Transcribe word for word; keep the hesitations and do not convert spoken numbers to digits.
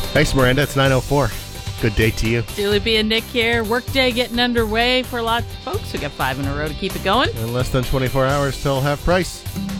Thanks, Miranda. It's nine oh four. Good day to you. Julie B and Nick here. Workday getting underway for lots of folks. We got five in a row to keep it going. In less than twenty-four hours till half price.